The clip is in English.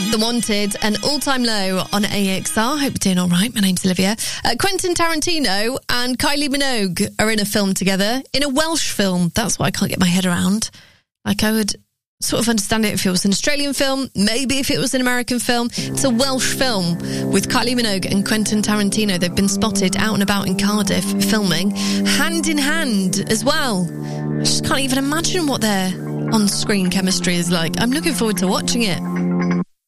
The Wanted, an all-time low on AXR. Hope you're doing all right. My name's Olivia. Quentin Tarantino and Kylie Minogue are in a film together, in a Welsh film. That's what I can't get my head around. Like, I would sort of understand it if it was an Australian film, maybe if it was an American film. It's a Welsh film with Kylie Minogue and Quentin Tarantino. They've been spotted out and about in Cardiff filming, hand in hand as well. I just can't even imagine what their on-screen chemistry is like. I'm looking forward to watching it.